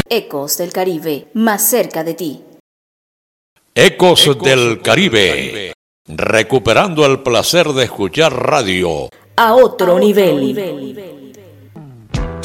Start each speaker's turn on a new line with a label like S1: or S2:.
S1: Ecos del Caribe, más cerca de ti.
S2: Ecos del Caribe, recuperando el placer de escuchar radio
S1: A otro nivel.